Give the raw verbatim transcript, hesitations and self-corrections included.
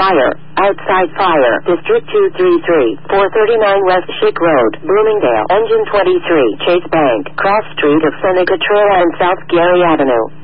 Fire. Outside fire. District two three three. four thirty-nine West Schick Road. Bloomingdale. Engine twenty-three. Chase Bank. Cross Street of Seneca Trail and South Gary Avenue.